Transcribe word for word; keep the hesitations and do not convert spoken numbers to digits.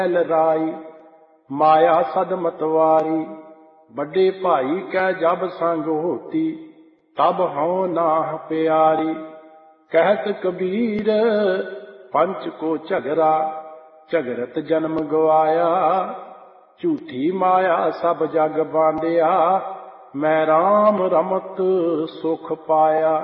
ਲਰਾਈ ਮਾਇਆ ਸਦ ਮਤਵਾਰੀ। ਵੱਡੇ ਭਾਈ ਕੈ ਜਬ ਸੰਗ ਹੋਤੀ ਤਬ ਹਉ ਨਾਹ ਪਿਆਰੀ। ਕਹਿਤ ਕਬੀਰ ਪੰਚ ਕੋ ਝਗਰਾ ਝਗਰਤ ਜਨਮ ਗਵਾਇਆ। ਝੂਠੀ ਮਾਇਆ ਸਭ ਜਗ ਬਾਂਧਿਆ ਮੈਂ ਰਾਮ ਰਮਤ ਸੁਖ ਪਾਇਆ।